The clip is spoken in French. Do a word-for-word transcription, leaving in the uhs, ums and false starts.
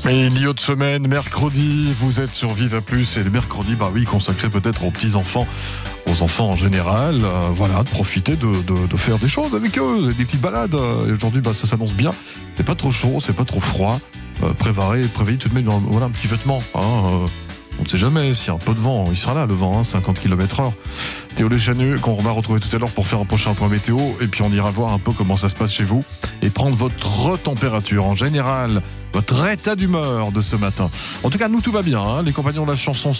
Et milieu de semaine, mercredi, vous êtes sur Viva Plus et le mercredi, bah oui, consacré peut-être aux petits-enfants, aux enfants en général, euh, voilà, de profiter de, de, de faire des choses avec eux, des petites balades. Et aujourd'hui, bah, ça s'annonce bien. C'est pas trop chaud, c'est pas trop froid. Euh, prévoyez, prévoyez tout de même voilà, un petit vêtement. Hein, euh, on ne sait jamais, s'il y a un peu de vent, il sera là le vent, hein, cinquante kilomètres heure. Théo Leschanu, qu'on va retrouver tout à l'heure pour faire un prochain point météo, et puis on ira voir un peu comment ça se passe chez vous, et prendre votre température en général, votre état d'humeur de ce matin. En tout cas, nous tout va bien, hein, les compagnons de la chanson